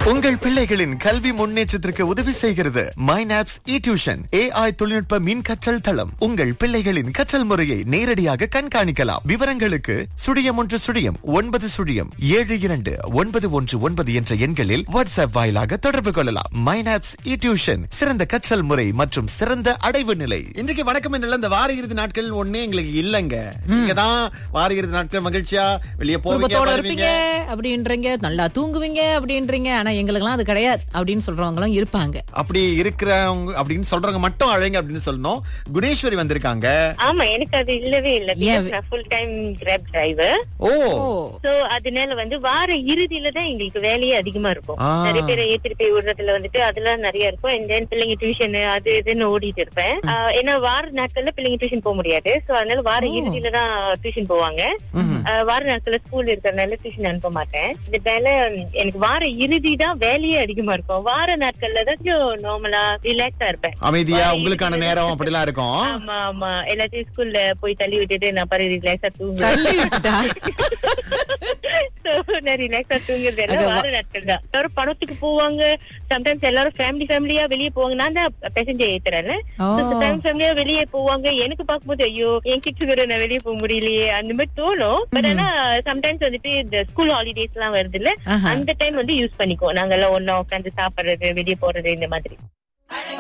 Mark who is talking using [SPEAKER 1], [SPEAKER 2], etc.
[SPEAKER 1] உங்கள் பிள்ளைகளின் கல்வி முன்னேற்றத்திற்கு உதவி செய்கிறது மைனாப்ஸ் இ-டியூஷன். AI தொழில்நுட்ப மின் கற்றல் தளம். உங்கள் பிள்ளைகளின் கற்றல் முறையை நேரடியாக கண்காணிக்கலாம். விவரங்களுக்கு *100*92911 என்ற எண்களில் வாட்ஸ்அப் வாயிலாக தொடர்பு கொள்ளலாம். மைனாப்ஸ் இ-டியூஷன், சிறந்த கற்றல் முறை மற்றும் சிறந்த அடைவு நிலை.
[SPEAKER 2] இன்றைக்கு வணக்கம் என்னல இந்த வார இறுதி நாட்கள் ஒண்ணே எங்களுக்கு இல்லங்க. நீங்க தான் வார இறுதி நாட்கள் மகிழ்ச்சியா வெளிய போவீங்க,
[SPEAKER 3] இருப்பீங்க அப்படின்றீங்க, நல்லா தூங்குவீங்க அப்படின்றீங்க. ஆனா எங்களுக்கெல்லாம் அது கிடையாது அப்படின்னு சொல்றவங்களும் இருப்பாங்க.
[SPEAKER 2] அப்படி இருக்கிறவங்க அப்படின்னு சொல்றவங்க மட்டும் அழைங்க அப்படின்னு சொல்லணும். குணேஸ்வரி வந்திருக்காங்க.
[SPEAKER 4] ஆமா, எனக்கு அது இல்லவே இல்ல. Full time graph driver.
[SPEAKER 2] ஓ,
[SPEAKER 4] சோ அதனால வார இறுதியில தான் எங்களுக்கு வேலையே அதிகமா இருக்கும். நிறைய பேரை ஏத்திட்டு போய் விடுறதுல அதெல்லாம் நிறைய இருக்கும். அண்ட் தென் பிள்ளைங்க டியூஷன் அது இதுன்னு ஓடிட்டு இருப்பேன். ஏன்னா வார நாட்கள்ல பிள்ளைங்க டியூஷன் போக முடியாது. சோ அதனால வார இறுதியில தான் டியூஷன் போவாங்க. வார நாட்கள்ல ஸ்கூல் இருக்கிறதுனால டியூஷன் அனுப்ப மாட்டேன். இதனால எனக்கு வார இறுதி தான் வேலையே அதிகமா இருக்கும். வார நாட்கள்ல தான் நார்மலா ரிலாக்ஸா இருப்பேன்.
[SPEAKER 2] அமைதியா உங்களுக்கான நேரம் அப்படிலாம் இருக்கும்.
[SPEAKER 4] ஆமா ஆமா, எல்லாத்தையும் ஸ்கூல்ல போய் தள்ளி விட்டுட்டு நான் பாரு ரிலாக்ஸா தூங்குவேன். ரிலாக்ஸா தூங்குறது வார நாட்கள் தான். எல்லாரும் பணத்துக்கு போவாங்க. சம்டைம்ஸ் எல்லாரும் ஃபேமிலியா வெளியே போவாங்க. நான் தான் பேசஞ்சர் ஏத்துறேன். ஃபேமிலியா வெளியே போவாங்க. எனக்கு பார்க்கும்போது ஐயோ என் கிட்ஸ் கூட நான் வெளியே போக முடியலையே அந்த மாதிரி தோணும். பட் ஆனா சம்டைம்ஸ் இந்த ஸ்கூல் ஹாலிடேஸ் எல்லாம் வருது இல்ல, அந்த டைம் யூஸ் பண்ணிக்குவோம். நாங்க எல்லாம் ஒன்னா உட்காந்து சாப்பிடுறது, வெளியே போறது இந்த மாதிரி.